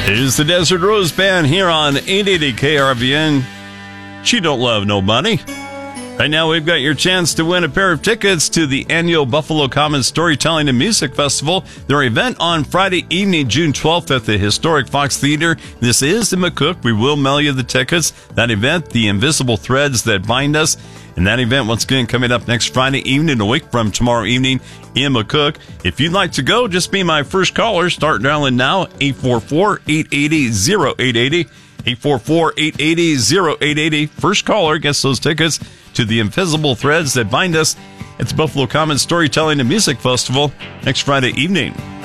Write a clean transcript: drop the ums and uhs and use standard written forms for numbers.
It's the Desert Rose Band here on 880 KRVN. She don't love nobody. Right now, we've got your chance to win a pair of tickets to the annual Buffalo Commons Storytelling and Music Festival. Their event on Friday evening, June 12th at the historic Fox Theater. This is in McCook. We will mail you the tickets. That event, The Invisible Threads That Bind Us. And that event, once again, coming up next Friday evening, a week from tomorrow evening in McCook. If you'd like to go, just be my first caller. Start dialing now, 844-880-0880. 844-880-0880. First caller gets those tickets to The Invisible Threads That Bind Us. It's Buffalo Commons Storytelling and Music Festival next Friday evening.